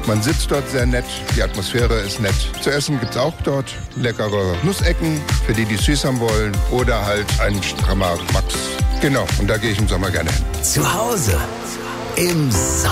Man sitzt dort sehr nett, die Atmosphäre ist nett. Zu essen gibt's auch dort leckere Nussecken, für die süß haben wollen. Oder halt ein strammer Max. Genau, und da gehe ich im Sommer gerne hin. Zu Hause im Sommer.